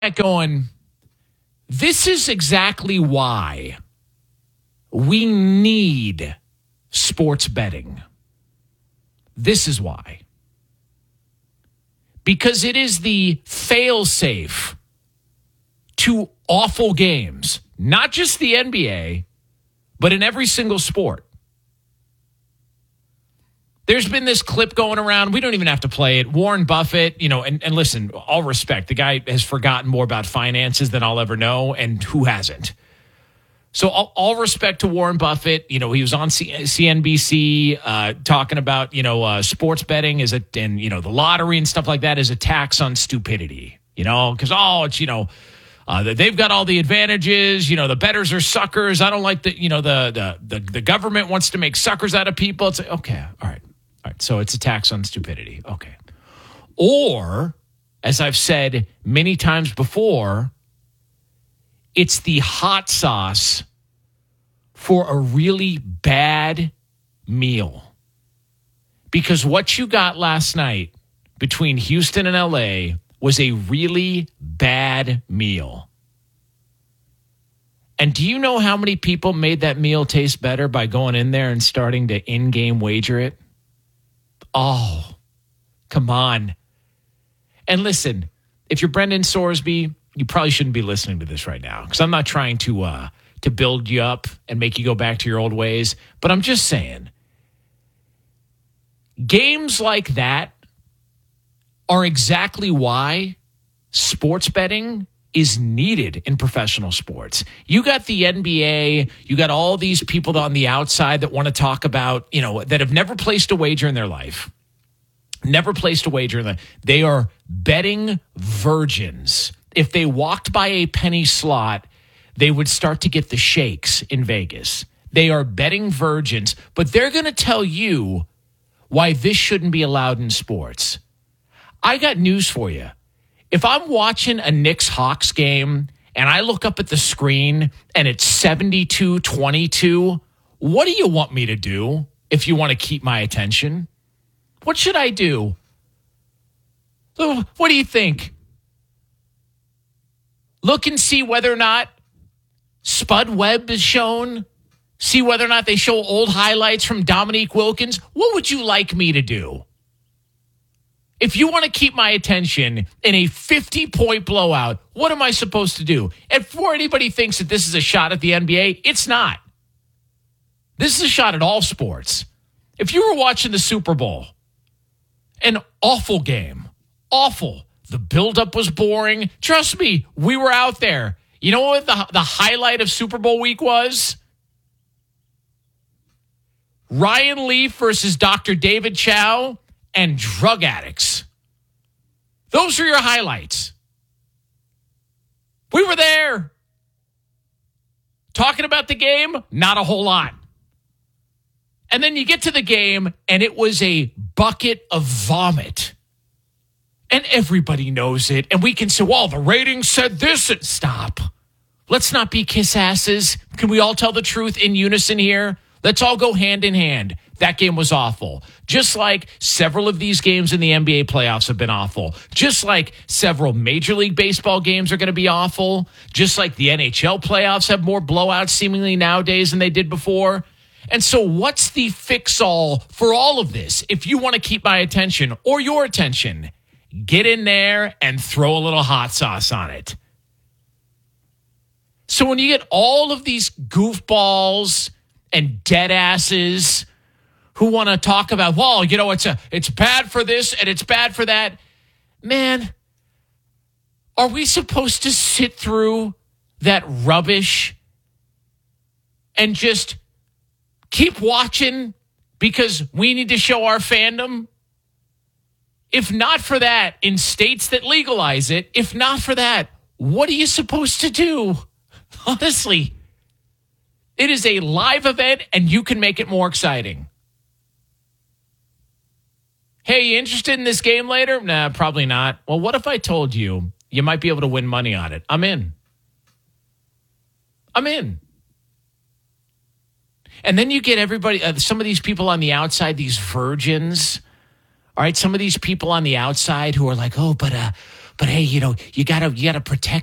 going, this is exactly why we need sports betting. This is why. Because it is the fail-safe to awful games, not just the NBA, but in every single sport. There's been this clip going around. We don't even have to play it. Warren Buffett, and listen, all respect, the guy has forgotten more about finances than I'll ever know, and who hasn't? So all respect to Warren Buffett. He was on CNBC talking about, sports betting and the lottery and stuff like that is a tax on stupidity, because, they've got all the advantages. The bettors are suckers. I don't like the government wants to make suckers out of people. It's like, okay, all right. So it's a tax on stupidity. Okay. Or, as I've said many times before, it's the hot sauce for a really bad meal. Because what you got last night between Houston and LA was a really bad meal. And do you know how many people made that meal taste better by going in there and starting to in-game wager it? Oh, come on. And listen, if you're Brendan Sorsby, you probably shouldn't be listening to this right now because I'm not trying to build you up and make you go back to your old ways. But I'm just saying, games like that are exactly why sports betting is needed in professional sports. You got the NBA, you got all these people on the outside that want to talk about, that have never placed a wager in their life. Never placed a wager. They are betting virgins. If they walked by a penny slot, they would start to get the shakes in Vegas. They are betting virgins, but they're going to tell you why this shouldn't be allowed in sports. I got news for you. If I'm watching a Knicks-Hawks game and I look up at the screen and it's 72-22, what do you want me to do if you want to keep my attention? What should I do? What do you think? Look and see whether or not Spud Webb is shown. See whether or not they show old highlights from Dominique Wilkins. What would you like me to do? If you want to keep my attention in a 50-point blowout, what am I supposed to do? And before anybody thinks that this is a shot at the NBA, it's not. This is a shot at all sports. If you were watching the Super Bowl, an awful game, awful. The buildup was boring. Trust me, we were out there. You know what the highlight of Super Bowl week was? Ryan Leaf versus Dr. David Chow and drug addicts. Those are your highlights. We were there. Talking about the game, not a whole lot. And then you get to the game, and it was a bucket of vomit. And everybody knows it. And we can say, well, the ratings said this. Stop. Let's not be kiss asses. Can we all tell the truth in unison here? Let's all go hand in hand. That game was awful. Just like several of these games in the NBA playoffs have been awful. Just like several Major League Baseball games are going to be awful. Just like the NHL playoffs have more blowouts seemingly nowadays than they did before. And so what's the fix-all for all of this? If you want to keep my attention or your attention, get in there and throw a little hot sauce on it. So when you get all of these goofballs and dead asses who want to talk about, well, it's bad for this and it's bad for that. Man, are we supposed to sit through that rubbish and just keep watching because we need to show our fandom? If not for that, in states that legalize it, if not for that, what are you supposed to do? Honestly, it is a live event and you can make it more exciting. Hey, you interested in this game later? Nah, probably not. Well, what if I told you you might be able to win money on it? I'm in. And then you get everybody, some of these people on the outside, these virgins. All right, some of these people on the outside who are like, oh, but But hey, you gotta protect